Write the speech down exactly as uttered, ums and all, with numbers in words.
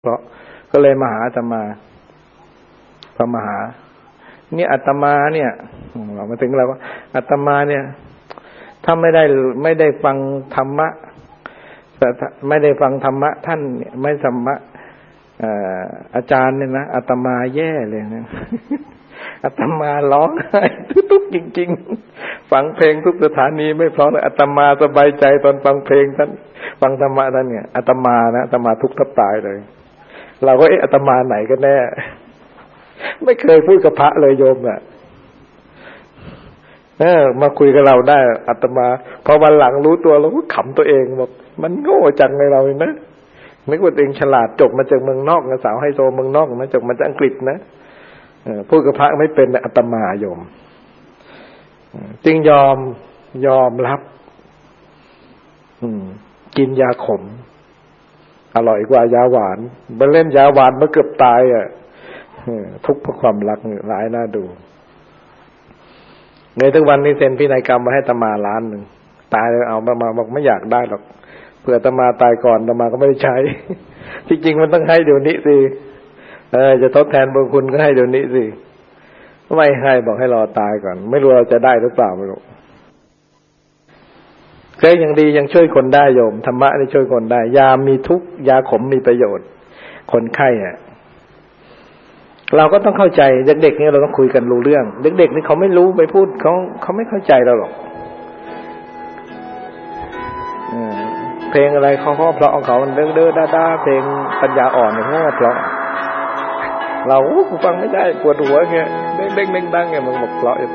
เพราะก็เลยมาหาอาตมาพอมาหาเนี่ยอาตมาเนี่ยเรามาถึงเราก็อาตมาเนี่ยถ้าไม่ได้ไม่ได้ฟังธรรมะไม่ได้ฟังธรรมะท่านไม่ธรรมะอาจารย์เนี่ยนะอาตมาแย่เลยนะอาตมาร้องไห้ทุกๆจริงๆฟังเพลงทุกสถานีไม่เพราะเลยอาตมาสบายใจตอนฟังเพลงท่านฟังธรรมะท่านเนี่ยอาตมานะอาตมาทุกข์แทบตายเลยเราก็เอ๊ะอาตมาไหนกันแน่ไม่เคยพูดกับพระเลยโยมอ่ะเออมาคุยกับเราได้อาตมาพอวันหลังรู้ตัวเราก็ขำตัวเองบอกมันโง่จังเลยเรานะนึกว่าตัวเองฉลาดจบมาจากเมืองนอกนะสาวไฮโซเมืองนอกนะจบมาจากอังกฤษนะพูดกับพระไม่เป็นอาตมาโยมจึงยอมยอมรับกินยาขมอร่อยกว่ายาหวานมาเล่นยาหวานมาเกือบตายอ่ะทุกข์เพราะความรักร้ายน่าดูในทุกวันนี้เซ็นพินัยกรรมมาให้อาตมาล้านหนึ่งตายเลยเอาอาตมาบอกไม่อยากได้หรอกเผื่ออาตมาตายก่อนอาตมาก็ไม่ได้ใช้จริงๆมันต้องให้เดี๋ยวนี้สิเออจะทดแทนบุญคุณก็ให้เดี๋ยวนี้สิไม่ให้บอกให้รอตายก่อนไม่รู้เราจะได้หรือเปล่าไม่รู้ก็ยังดียังช่วยคนได้โยมธรรมะนี่ช่วยคนได้ยามีทุกยาขมมีประโยชน์คนไข้อ่ะเราก็ต้องเข้าใจเด็กๆนี่เราต้องคุยกันรู้เรื่องเด็กๆนี่เขาไม่รู้ไปพูดเขาเขาไม่เข้าใจเราหรอกเพลงอะไรเขาก็เพราะของเขาเด้อเด้อด้าด้าเพลงปัญญาอ่อนเนี่ยเขาก็เพราะเราฟังไม่ได้ปวดหัวเงี้ยเด้งเด้งดังเงี้ยมันบอกเพราะ